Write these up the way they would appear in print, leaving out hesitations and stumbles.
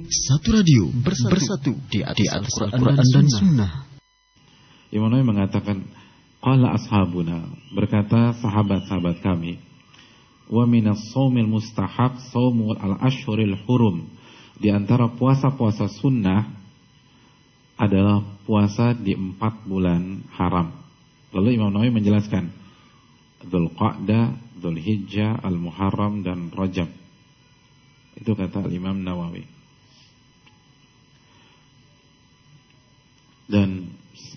Satu radio bersatu di atas Al-Quran dan Sunnah. Imam Nawawi mengatakan, qala ashabuna, berkata sahabat-sahabat kami, wa minas shaumil mustahab shaumul al-ashhuril hurum, di antara puasa-puasa sunnah adalah puasa di 4 bulan haram. Lalu Imam Nawawi menjelaskan Dzulqa'dah, Dzulhijjah, Al-Muharram dan Rajab. Itu kata Imam Nawawi. Dan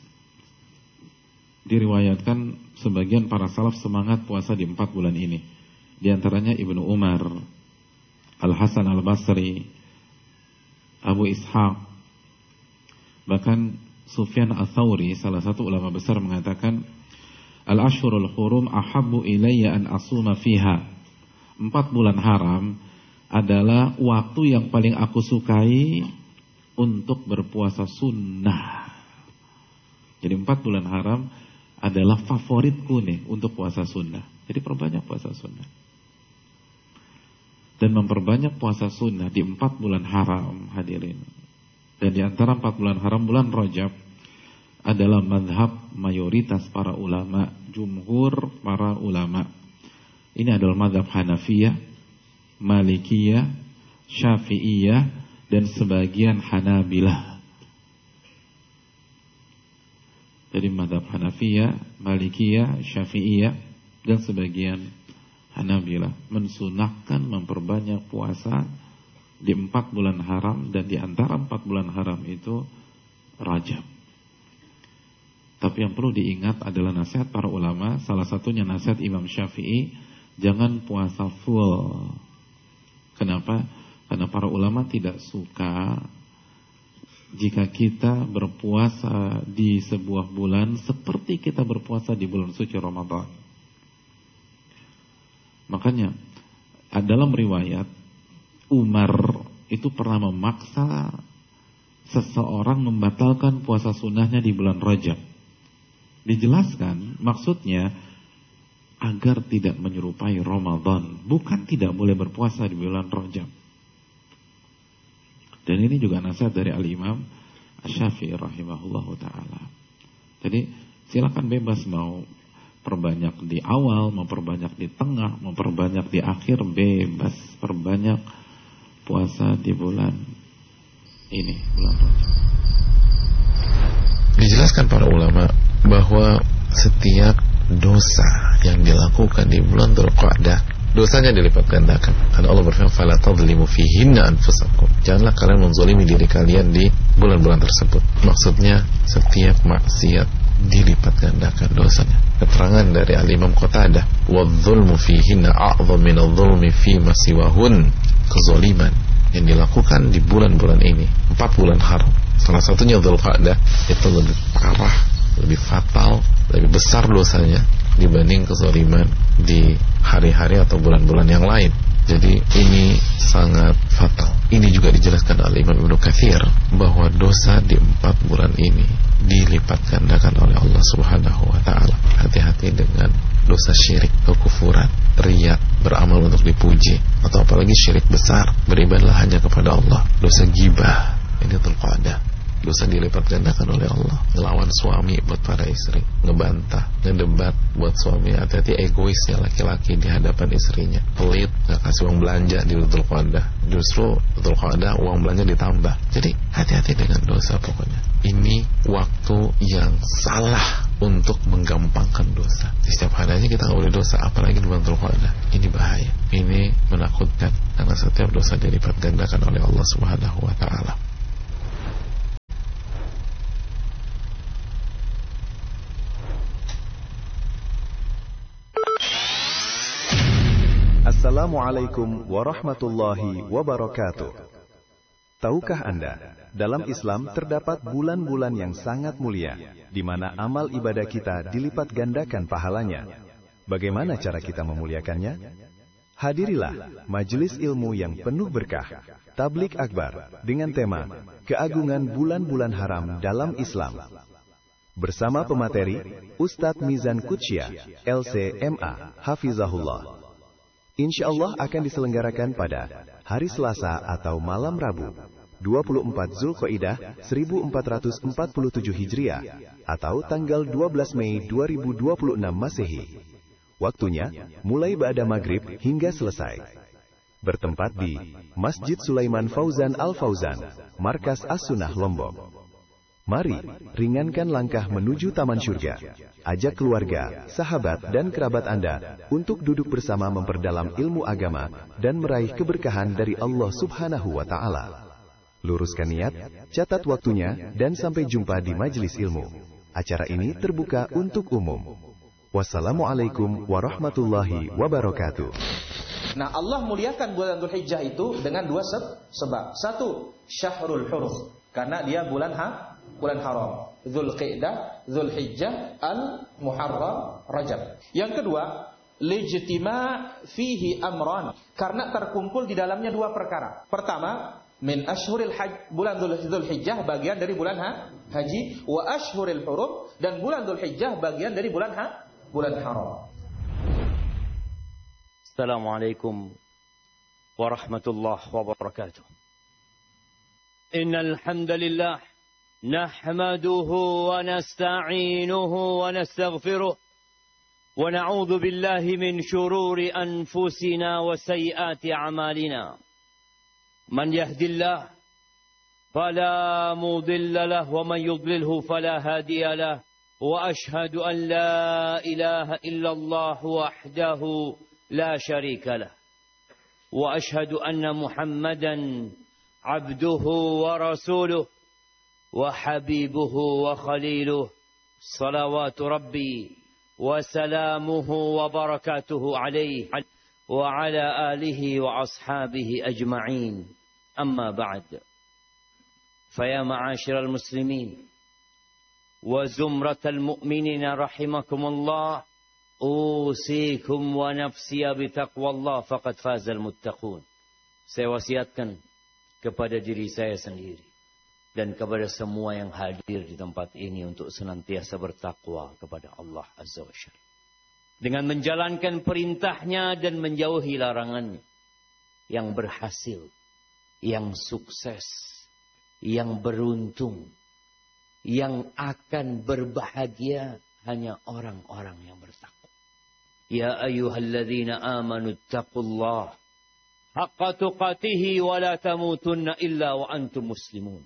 diriwayatkan sebagian para salaf semangat puasa di 4 bulan ini. Di antaranya Ibnu Umar, Al-Hasan Al-Basri, Abu Ishaq, bahkan Sufyan Ats-Tsauri, salah satu ulama besar, mengatakan Al-Ashhurul Hurum ahabbu ilayya an asuma fiha. 4 bulan haram adalah waktu yang paling aku sukai untuk berpuasa sunnah. Jadi 4 bulan haram adalah favoritku nih untuk puasa sunnah. Jadi perbanyak puasa sunnah. Dan memperbanyak puasa sunnah di 4 bulan haram, hadirin. Dan di antara 4 bulan haram, bulan Rajab adalah mazhab mayoritas para ulama, jumhur para ulama. Ini adalah mazhab Hanafiyah, Malikiyah, Syafi'iyah, dan sebagian Hanabilah. Jadi mazhab Hanafiyah, Malikiyah, Syafi'iyah, dan sebagian Hanabilah mensunahkan memperbanyak puasa di 4 bulan haram, dan di antara 4 bulan haram itu Rajab. Tapi yang perlu diingat adalah nasihat para ulama. Salah satunya nasihat Imam Syafi'i, jangan puasa full. Kenapa? Karena para ulama tidak suka jika kita berpuasa di sebuah bulan seperti kita berpuasa di bulan suci Ramadan. Makanya dalam riwayat, Umar itu pernah memaksa seseorang membatalkan puasa sunnahnya di bulan Rajab. Dijelaskan maksudnya agar tidak menyerupai Ramadan, bukan tidak boleh berpuasa di bulan Rajab. Dan ini juga nasihat dari Al-Imam Asy-Syafi'i rahimahullahu ta'ala. Jadi silakan bebas, mau perbanyak di awal, mau perbanyak di tengah, mau perbanyak di akhir, bebas. Perbanyak puasa di bulan ini, bulan Rajab. Dijelaskan para ulama bahwa setiap dosa yang dilakukan di bulan Dzulqa'dah, dosanya dilipat gandakan. Karena Allah berfirman, "Fala tadhlimu fihinna anfusakum." Janganlah kalian menzalimi diri kalian di bulan-bulan tersebut. Maksudnya setiap maksiat dilipat gandakan dosanya. Keterangan dari Al-Imam Qatadah, "Wadh-dhulmu fihinna a'dham min adh-dhulmi fi ma siwahun." Kezaliman yang dilakukan di bulan-bulan ini, 4 bulan haram, salah satunya Dzulqa'dah, itu lebih parah, lebih fatal, lebih besar dosanya dibanding kezaliman di hari-hari atau bulan-bulan yang lain. Jadi ini sangat fatal. Ini juga dijelaskan oleh Imam Ibnu Katsir bahwa dosa di 4 bulan ini dilipat gandakan oleh Allah Subhanahu wa taala. Hati-hati dengan dosa syirik, kekufuran, riya, beramal untuk dipuji, atau apalagi syirik besar, beribadahlah hanya kepada Allah. Dosa ghibah, ini Dzulqa'dah, dosa dilipat gandakan oleh Allah. Ngelawan suami buat para istri, ngebantah, ngedebat buat suami. Hati-hati egoisnya laki-laki di hadapan istrinya, pelit, gak kasih uang belanja di Dzulqa'dah. Justru Dzulqa'dah uang belanja ditambah. Jadi hati-hati dengan dosa pokoknya. Ini waktu yang salah untuk menggampangkan dosa. Di setiap hari aja kita gak boleh dosa, apalagi di bulan Dzulqa'dah. Ini bahaya, ini menakutkan, karena setiap dosa dilipat gandakan oleh Allah Subhanahu wa ta'ala. Assalamualaikum warahmatullahi wabarakatuh. Tahukah Anda, dalam Islam terdapat bulan-bulan yang sangat mulia, di mana amal ibadah kita dilipat gandakan pahalanya. Bagaimana cara kita memuliakannya? Hadirilah majelis ilmu yang penuh berkah, Tabligh Akbar, dengan tema Keagungan Bulan-Bulan Haram dalam Islam. Bersama pemateri Ustadz Mizan Qudsyah, LC.MA, Hafizahullah. Insya Allah akan diselenggarakan pada hari Selasa atau malam Rabu, 24 Zulqa'dah 1447 Hijriah, atau tanggal 12 Mei 2026 Masehi. Waktunya mulai ba'da maghrib hingga selesai. Bertempat di Masjid Sulaiman Fauzan Al-Fauzan, Markas As-Sunnah Lombok. Mari ringankan langkah menuju taman surga. Ajak keluarga, sahabat dan kerabat Anda untuk duduk bersama memperdalam ilmu agama dan meraih keberkahan dari Allah Subhanahu wa Ta'ala. Luruskan niat, catat waktunya, dan sampai jumpa di majelis ilmu. Acara ini terbuka untuk umum. Wassalamualaikum warahmatullahi wabarakatuh. Nah, Allah muliakan bulan Dzulhijjah itu dengan dua sebab. Satu, Syahrul Hurum, karena dia bulan haram. Dzulqa'dah, Dzulhijjah, Al-Muharram, Rajab. Yang kedua, lijtima' fihi amran, karena terkumpul di dalamnya dua perkara. Pertama, min ashhuril hajj, bulan Dzulhijjah bagian dari bulan haji, wa ashhuril hurum, dan bulan Dzulhijjah bagian dari bulan haram. Assalamualaikum warahmatullahi wabarakatuh. Innal hamdalillah nahmaduhu wa nasta'inuhu wa nastaghfiruh wa na'udzu billahi min shururi anfusina wa sayyiati a'malina. Man yahdillahu fala mudilla lahu wa man yudlilhu fala hadiya lahu. وأشهد أن لا إله إلا الله وحده لا شريك له وأشهد أن محمدا عبده ورسوله وحبيبه وخليله صلوات ربي وسلامه وبركاته عليه وعلى آله وأصحابه أجمعين. أما بعد، فيا معاشر المسلمين وزمرة المؤمنين رحمكم الله، أوصيكم ونفسي بتقوى الله فقد فاز المتقون. Saya wasiatkan kepada diri saya sendiri dan kepada semua yang hadir di tempat ini untuk senantiasa bertakwa kepada Allah Azza wa Jalla dengan menjalankan perintahnya dan menjauhi larangannya. Yang berhasil, yang sukses, yang beruntung, yang akan berbahagia hanya orang-orang yang bertakwa. Ya ayyuhalladzina amanu taqullaha haqqa tuqatih wa la tamutunna illa wa antum muslimun.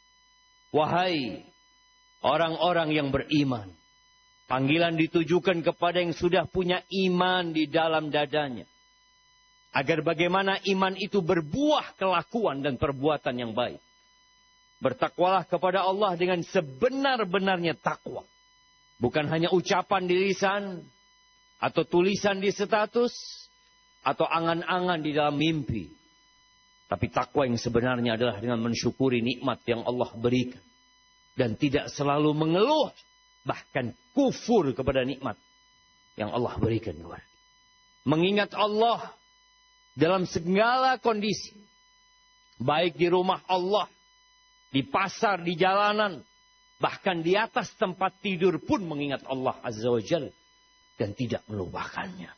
Wahai orang-orang yang beriman, panggilan ditujukan kepada yang sudah punya iman di dalam dadanya, agar bagaimana iman itu berbuah kelakuan dan perbuatan yang baik. Bertakwalah kepada Allah dengan sebenar-benarnya takwa. Bukan hanya ucapan di lisan, atau tulisan di status, atau angan-angan di dalam mimpi. Tapi takwa yang sebenarnya adalah dengan mensyukuri nikmat yang Allah berikan. Dan tidak selalu mengeluh, bahkan kufur kepada nikmat yang Allah berikan kepada kita. Mengingat Allah dalam segala kondisi. Baik di rumah Allah, di pasar, di jalanan, bahkan di atas tempat tidur pun mengingat Allah Azza wa Jalla dan tidak melupakannya.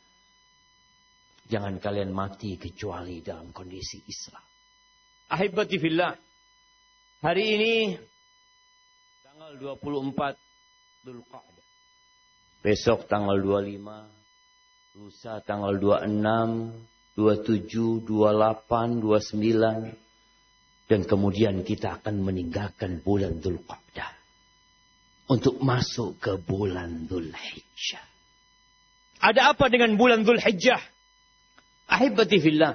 Jangan kalian mati kecuali dalam kondisi Islam. Ahibati fillah, hari ini tanggal 24 Dzulqa'dah. Besok tanggal 25, lusa tanggal 26, 27, 28, 29. Dan kemudian kita akan meninggalkan bulan Dzulqa'dah untuk masuk ke bulan Dzulhijjah. Ada apa dengan bulan Dzulhijjah? Ahibati fillah,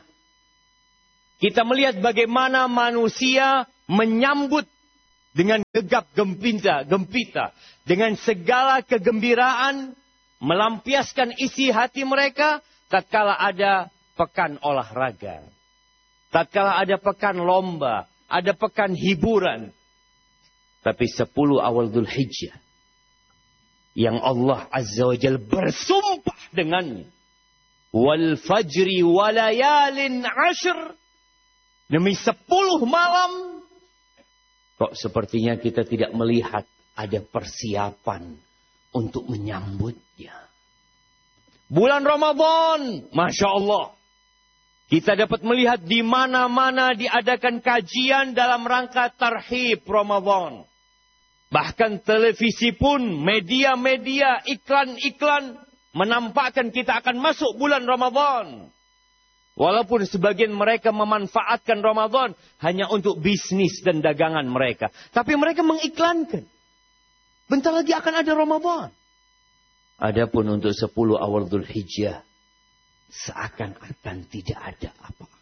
kita melihat bagaimana manusia menyambut dengan gegap gempita, dengan segala kegembiraan, melampiaskan isi hati mereka tatkala ada pekan olahraga. Tatkala ada pekan lomba, ada pekan hiburan. Tapi 10 awal Dzulhijjah yang Allah Azza wa Jalla bersumpah dengannya. Wal fajri walayalin ashr. Demi 10 malam. Kok sepertinya kita tidak melihat ada persiapan untuk menyambutnya. Bulan Ramadan, Masya Allah. Kita dapat melihat di mana-mana diadakan kajian dalam rangka tarhib Ramadan. Bahkan televisi pun, media-media, iklan-iklan menampakkan kita akan masuk bulan Ramadan. Walaupun sebagian mereka memanfaatkan Ramadan hanya untuk bisnis dan dagangan mereka. Tapi mereka mengiklankan. Bentar lagi akan ada Ramadan. Adapun untuk 10 awal Dzulhijjah, seakan-akan tidak ada apa-apa.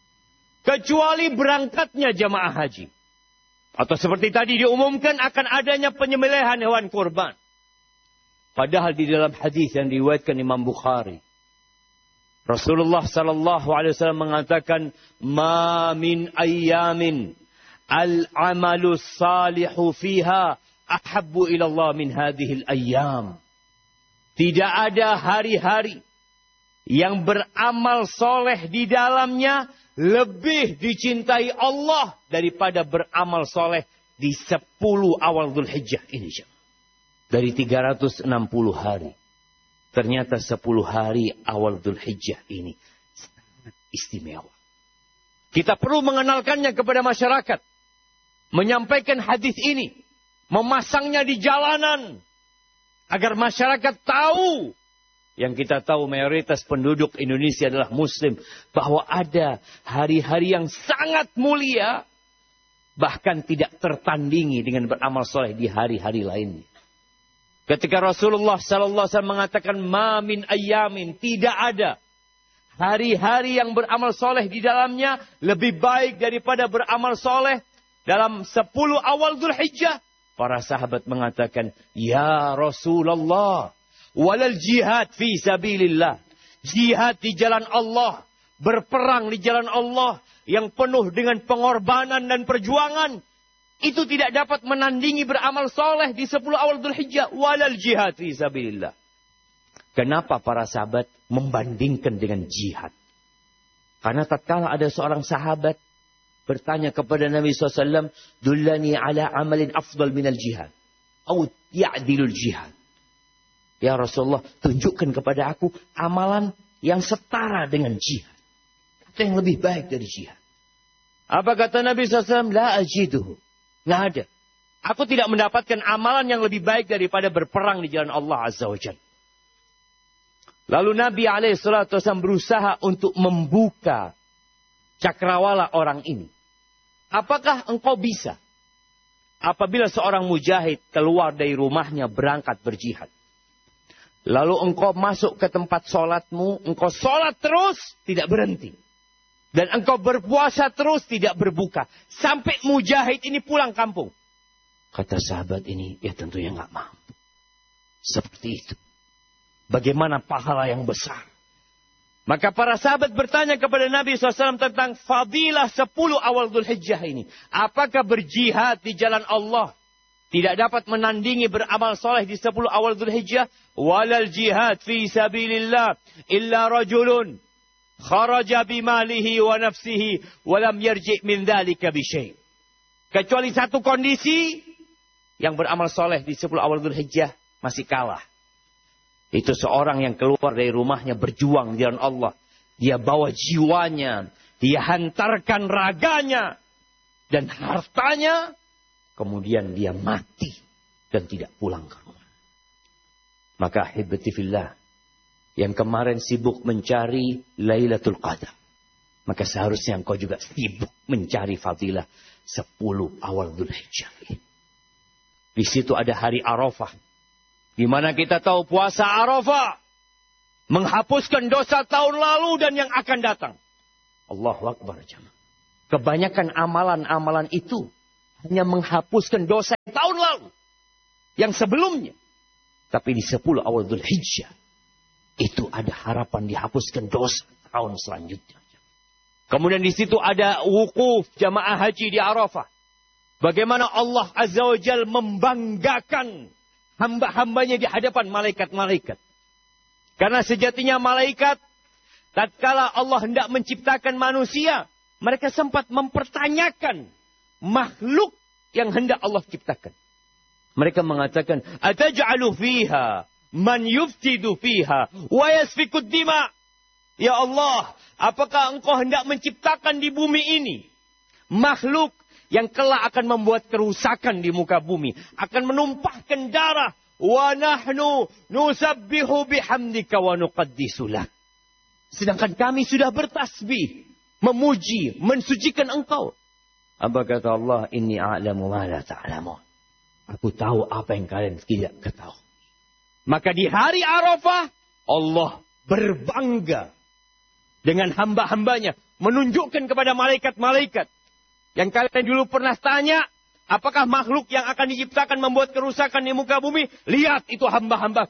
Kecuali berangkatnya jamaah haji. Atau seperti tadi diumumkan akan adanya penyembelihan hewan kurban. Padahal di dalam hadis yang diriwayatkan Imam Bukhari, Rasulullah sallallahu alaihi wasallam mengatakan, "Ma min ayyamin al-amalu salihu fiha ahabbu ila Allah min hadhihi al-ayyam." Tidak ada hari-hari yang beramal soleh di dalamnya lebih dicintai Allah daripada beramal soleh di 10 awal Dzulhijjah ini. Dari 360 hari. Ternyata 10 hari awal Dzulhijjah ini sangat istimewa. Kita perlu mengenalkannya kepada masyarakat. Menyampaikan hadis ini. Memasangnya di jalanan. Agar masyarakat tahu. Yang kita tahu mayoritas penduduk Indonesia adalah Muslim. Bahwa ada hari-hari yang sangat mulia. Bahkan tidak tertandingi dengan beramal soleh di hari-hari lainnya. Ketika Rasulullah SAW mengatakan, "Ma min ayyamin", tidak ada hari-hari yang beramal soleh di dalamnya lebih baik daripada beramal soleh dalam 10 awal Dzulhijjah. Para sahabat mengatakan, "Ya Rasulullah, walal jihad fi sabilillah." Jihad di jalan Allah, berperang di jalan Allah yang penuh dengan pengorbanan dan perjuangan. Itu tidak dapat menandingi beramal soleh di 10 awal Dzulhijjah. Walal jihad fi sabilillah. Kenapa para sahabat membandingkan dengan jihad? Karena tatkala ada seorang sahabat bertanya kepada Nabi SAW, "Dullani ala amalin afdal minal jihad. Au ya'dilul jihad." Ya Rasulullah, tunjukkan kepada aku amalan yang setara dengan jihad. Atau yang lebih baik dari jihad. Apa kata Nabi SAW? La ajiduhu. Nggak ada. Aku tidak mendapatkan amalan yang lebih baik daripada berperang di jalan Allah Azza wa Jalla. Lalu Nabi SAW berusaha untuk membuka cakrawala orang ini. Apakah engkau bisa? Apabila seorang mujahid keluar dari rumahnya berangkat berjihad. Lalu engkau masuk ke tempat sholatmu. Engkau sholat terus tidak berhenti. Dan engkau berpuasa terus tidak berbuka. Sampai mujahid ini pulang kampung. Kata sahabat ini, ya tentunya nggak mampu. Seperti itu. Bagaimana pahala yang besar. Maka para sahabat bertanya kepada Nabi SAW tentang fadilah 10 awal Dzulhijjah ini. Apakah berjihad di jalan Allah tidak dapat menandingi beramal soleh di 10 awal Dzulhijjah? Walal jihad fi sabilillah illa rajulun kharaja bimalihi wa nafsihi walam yarji' min dzalika bi syai'. Kecuali satu kondisi, yang beramal soleh di 10 awal Dzulhijjah masih kalah. Itu seorang yang keluar dari rumahnya berjuang di jalan Allah. Dia bawa jiwanya, dia hantarkan raganya dan hartanya, kemudian dia mati dan tidak pulang ke rumah. Maka ahibati fillah, yang kemarin sibuk mencari Lailatul Qadar, maka seharusnya engkau juga sibuk mencari fadilah 10 awal Dzulhijjah. Di situ ada hari Arafah, di mana kita tahu puasa Arafah menghapuskan dosa tahun lalu dan yang akan datang. Allahu Akbar jemaah. Kebanyakan amalan-amalan itu hanya menghapuskan dosa tahun lalu, yang sebelumnya. Tapi di 10 awal Dzulhijjah itu ada harapan dihapuskan dosa tahun selanjutnya. Kemudian di situ ada wukuf jamaah haji di Arafah. Bagaimana Allah Azza wa Jalla membanggakan hamba-hambanya di hadapan malaikat-malaikat. Karena sejatinya malaikat, tatkala Allah hendak menciptakan manusia, mereka sempat mempertanyakan makhluk yang hendak Allah ciptakan. Mereka mengatakan, "Ataj'alu fiha man yuftidu fiha wa yasfikud dima?" Ya Allah, apakah engkau hendak menciptakan di bumi ini makhluk yang kelak akan membuat kerusakan di muka bumi, akan menumpahkan darah. Wa nahnu nusabbihu bihamdika wa nuqaddisu lak. Sedangkan kami sudah bertasbih, memuji, mensucikan engkau. Apa kata Allah? Inni a'lamu ma la ta'lamun. Aku tahu apa yang kalian tidak ketahui. Maka di hari Arafah, Allah berbangga dengan hamba-hambanya. Menunjukkan kepada malaikat-malaikat. Yang kalian dulu pernah tanya, apakah makhluk yang akan diciptakan membuat kerusakan di muka bumi? Lihat, itu hamba-hambaku.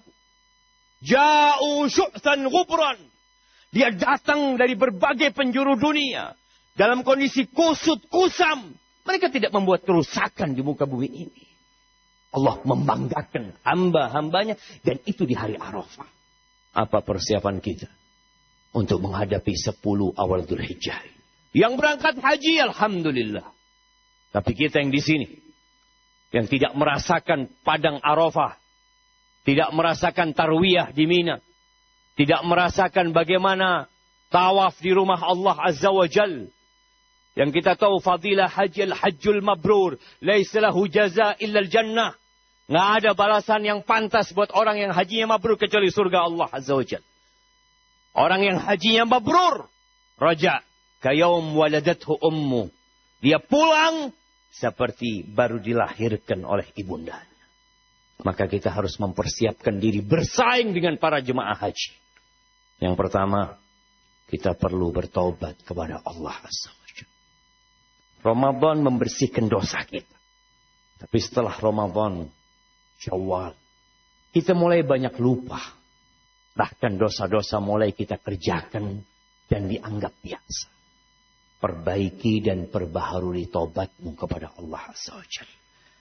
Ja'u syu'san ghubran. Dia datang dari berbagai penjuru dunia. Dalam kondisi kusut, kusam. Mereka tidak membuat kerusakan di muka bumi ini. Allah membanggakan hamba-hambanya. Dan itu di hari Arafah. Apa persiapan kita untuk menghadapi 10 awal Dzulhijjah? Yang berangkat haji, alhamdulillah. Tapi kita yang di sini, yang tidak merasakan padang Arafah, tidak merasakan tarwiyah di Mina, tidak merasakan bagaimana tawaf di rumah Allah Azza wa Jal. Yang kita tahu fadilah haji al-hajjul mabrur, laisa lahu jaza illa al-jannah. Nggak ada balasan yang pantas buat orang yang hajinya mabrur kecuali surga Allah Azza wa Jal. Orang yang hajinya mabrur, raja kayaum waladathu ummu. Dia pulang seperti baru dilahirkan oleh ibundanya. Maka kita harus mempersiapkan diri bersaing dengan para jemaah haji. Yang pertama, kita perlu bertobat kepada Allah Azza wa Jalla. Ramadan membersihkan dosa kita. Tapi setelah Ramadan, Syawal, kita mulai banyak lupa. Bahkan dosa-dosa mulai kita kerjakan dan dianggap biasa. Perbaiki dan perbaharui tobatmu kepada Allah Azza wa Jalla.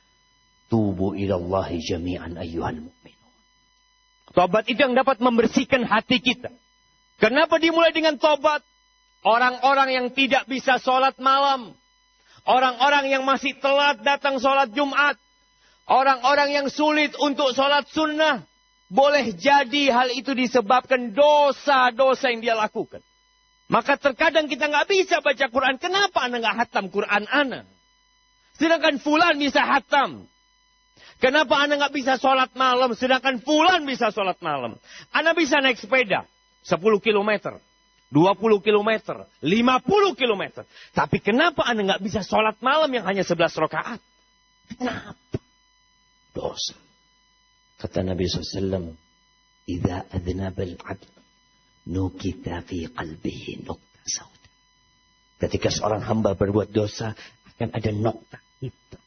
Tubu ilallahi jami'an ayyuhal mu'minun. Tobat itu yang dapat membersihkan hati kita. Kenapa dimulai dengan tobat? Orang-orang yang tidak bisa sholat malam. Orang-orang yang masih telat datang sholat Jumat. Orang-orang yang sulit untuk sholat sunnah. Boleh jadi hal itu disebabkan dosa-dosa yang dia lakukan. Maka terkadang kita nggak bisa baca Quran. Kenapa Anda nggak hatam Quran Anda? Sedangkan fulan bisa hatam. Kenapa Anda nggak bisa sholat malam? Sedangkan fulan bisa sholat malam. Anda bisa naik sepeda 10 km, 20 km, 50 km. Tapi kenapa Anda nggak bisa sholat malam yang hanya 11 rakaat? Kenapa? Dosa. Kata Nabi SAW, "Idza adnaba al-'abd nukita fi qalbihi nukta sauda." Ketika seorang hamba berbuat dosa, akan ada nokta hitam.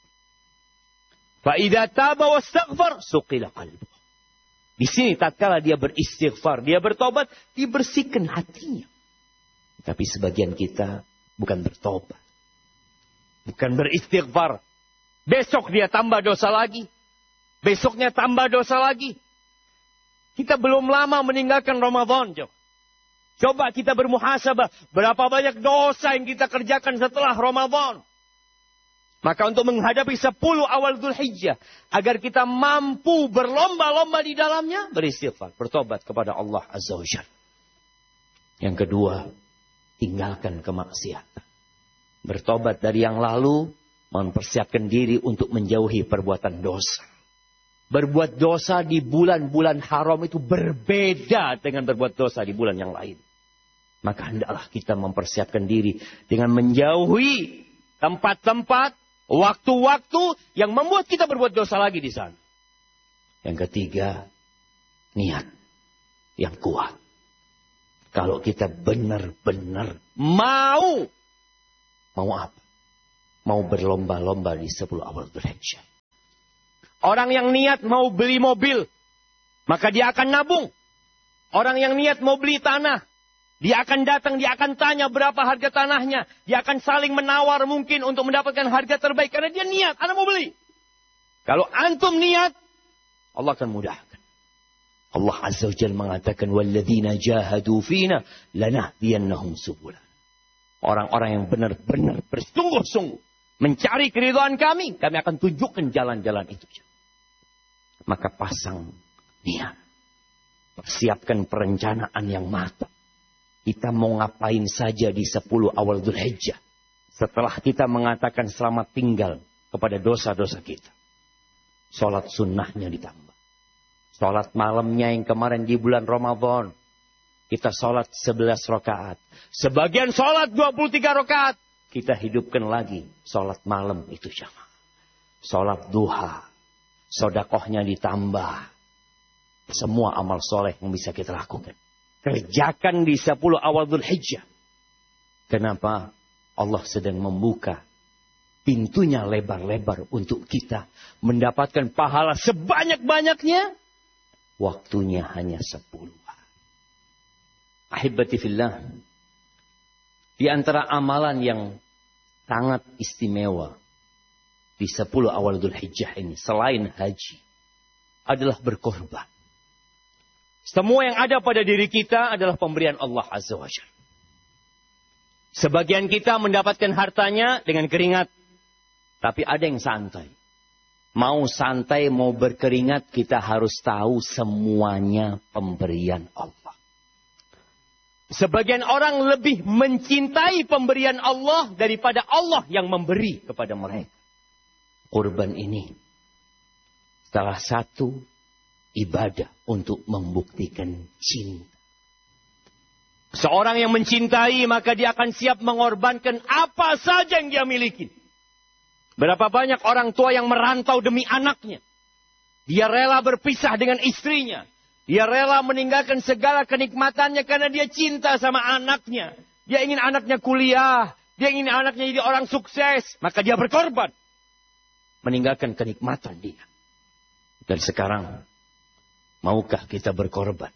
Fa idza taba wastaghfar suqila qalbuh. Di sini tatkala dia beristighfar, dia bertobat, dibersihkan hatinya. Tapi sebagian kita bukan bertobat, bukan beristighfar. Besok dia tambah dosa lagi. Besoknya tambah dosa lagi. Kita belum lama meninggalkan Ramadan. Coba kita bermuhasabah. Berapa banyak dosa yang kita kerjakan setelah Ramadan. Maka untuk menghadapi 10 awal Dzulhijjah. Agar kita mampu berlomba-lomba di dalamnya. Beristighfar. Bertobat kepada Allah Azza wa Jalla. Yang kedua. Tinggalkan kemaksiatan. Bertobat dari yang lalu. Mempersiapkan diri untuk menjauhi perbuatan dosa. Berbuat dosa di bulan-bulan haram itu berbeda dengan berbuat dosa di bulan yang lain. Maka hendaklah kita mempersiapkan diri dengan menjauhi tempat-tempat, waktu-waktu yang membuat kita berbuat dosa lagi di sana. Yang ketiga, niat yang kuat. Kalau kita benar-benar mau apa? Mau berlomba-lomba di 10 awal Dzulhijjah. Orang yang niat mau beli mobil, maka dia akan nabung. Orang yang niat mau beli tanah, dia akan datang, dia akan tanya berapa harga tanahnya. Dia akan saling menawar mungkin untuk mendapatkan harga terbaik. Karena dia niat, Anda mau beli. Kalau antum niat, Allah akan mudahkan. Allah Azza wa Jalla mengatakan, وَالَّذِينَ جَاهَدُوا فِينَا لَنَهْدِيَنَّهُمْ سُبُلَنَا. Orang-orang yang benar-benar bersungguh-sungguh mencari keridhaan kami akan tunjukkan jalan-jalan itu. Maka pasang niat. Persiapkan perencanaan yang matang. Kita mau ngapain saja di 10 awal Dzulhijjah. Setelah kita mengatakan selamat tinggal kepada dosa-dosa kita. Sholat sunnahnya ditambah. Sholat malamnya yang kemarin di bulan Ramadan. Kita sholat 11 rakaat. Sebagian sholat 23 rakaat. Kita hidupkan lagi sholat malam itu jamaah. Sholat duha. Sodakohnya ditambah. Semua amal soleh yang bisa kita lakukan. Kerjakan di 10 awal Dzulhijjah. Kenapa? Allah sedang membuka pintunya lebar-lebar untuk kita mendapatkan pahala sebanyak-banyaknya. Waktunya hanya 10 hari. Ahibati fillah. Di antara amalan yang sangat istimewa di 10 awal Dzulhijjah ini selain haji adalah berkorban. Semua yang ada pada diri kita adalah pemberian Allah Azza wa Jalla. Sebagian kita mendapatkan hartanya dengan keringat. Tapi ada yang santai. Mau santai, mau berkeringat, kita harus tahu semuanya pemberian Allah. Sebagian orang lebih mencintai pemberian Allah daripada Allah yang memberi kepada mereka. Kurban ini salah satu ibadah untuk membuktikan cinta. Seorang yang mencintai maka dia akan siap mengorbankan apa saja yang dia miliki. Berapa banyak orang tua yang merantau demi anaknya. Dia rela berpisah dengan istrinya. Dia rela meninggalkan segala kenikmatannya karena dia cinta sama anaknya. Dia ingin anaknya kuliah. Dia ingin anaknya jadi orang sukses. Maka dia berkorban. Meninggalkan kenikmatan dia. Dan sekarang, maukah kita berkorban?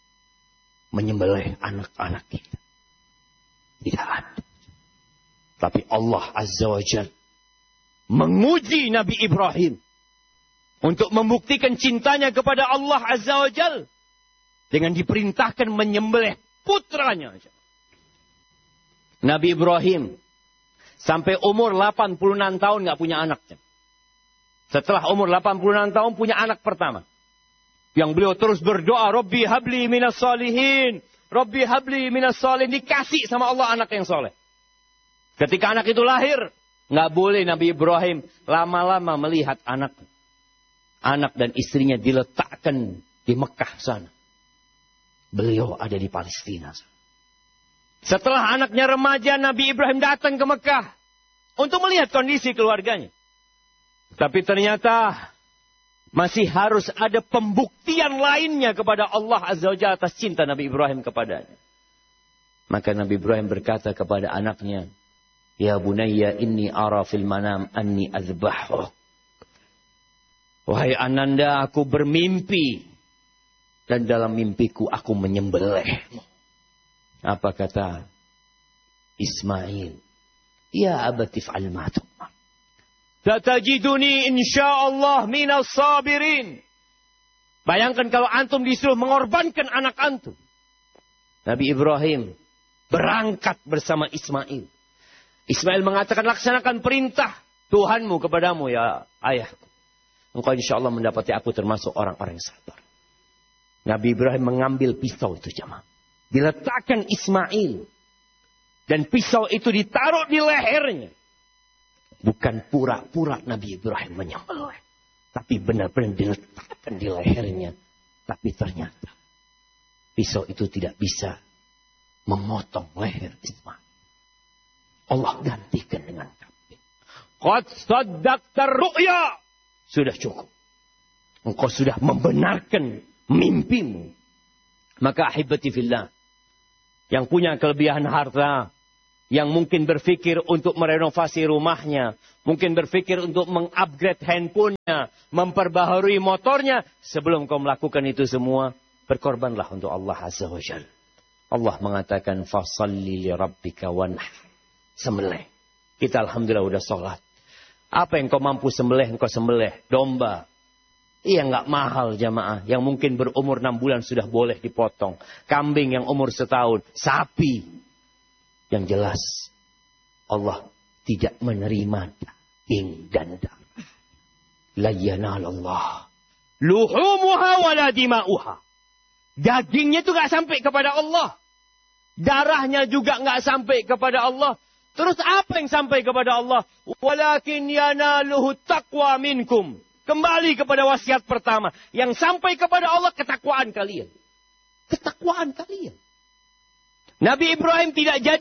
Menyembelih anak-anak kita. Tidak ada. Tapi Allah Azza wa Jalla menguji Nabi Ibrahim. Untuk membuktikan cintanya kepada Allah Azza wa Jalla. Dengan diperintahkan menyembelih putranya. Nabi Ibrahim. Sampai umur 86 tahun gak punya anak. Setelah umur 86 tahun punya anak pertama. Yang beliau terus berdoa. Rabbi habli minas salihin. Rabbi habli minas salihin. Dikasih sama Allah anak yang soleh. Ketika anak itu lahir. Nggak boleh Nabi Ibrahim lama-lama melihat anak. Anak dan istrinya diletakkan di Mekah sana. Beliau ada di Palestina. Setelah anaknya remaja, Nabi Ibrahim datang ke Mekah. Untuk melihat kondisi keluarganya. Tapi ternyata masih harus ada pembuktian lainnya kepada Allah Azza wa Jalla atas cinta Nabi Ibrahim kepadanya. Maka Nabi Ibrahim berkata kepada anaknya, Ya bunayya inni ara fil manam anni azbahu. Wahai ananda, aku bermimpi. Dan dalam mimpiku aku menyembelihmu. Apa kata Ismail? Ya abati fa'al ma tu'mar. Satajiduni insyaallah minas sabirin. Bayangkan kalau antum disuruh mengorbankan anak antum. Nabi Ibrahim berangkat bersama Ismail. Ismail mengatakan, laksanakan perintah Tuhanmu kepadamu ya ayahku. Engkau insya Allah mendapati aku termasuk orang-orang yang sabar. Nabi Ibrahim mengambil pisau itu jemaah. Diletakkan Ismail. Dan pisau itu ditaruh di lehernya. Bukan pura-pura Nabi Ibrahim menyembelih. Tapi benar-benar diletakkan di lehernya. Tapi ternyata pisau itu tidak bisa memotong leher Ismail. Allah gantikan dengan kambing. Qad saddaqtar ru'ya. Sudah cukup. Engkau sudah membenarkan mimpimu. Maka ahibati fillah. Yang punya kelebihan harta. Yang mungkin berfikir untuk merenovasi rumahnya. Mungkin berfikir untuk mengupgrade handphonenya. Memperbaharui motornya. Sebelum kau melakukan itu semua. Berkorbanlah untuk Allah Azza wa Jalla. Allah mengatakan. Fasalli li rabbika wanhar. Sembelih. Kita alhamdulillah udah sholat. Apa yang kau mampu sembelih, engkau sembelih. Domba. Iya nggak mahal jamaah. Yang mungkin berumur 6 bulan sudah boleh dipotong. Kambing yang umur setahun. Sapi. Yang jelas. Allah tidak menerima daging dan darah. La yanalallah luhumuha wala dima'uha. Dagingnya itu nggak sampai kepada Allah. Darahnya juga nggak sampai kepada Allah. Terus apa yang sampai kepada Allah? Walakin yanaluhu taqwa minkum. Kembali kepada wasiat pertama. Yang sampai kepada Allah ketakwaan kalian. Ketakwaan kalian. Nabi Ibrahim tidak jadi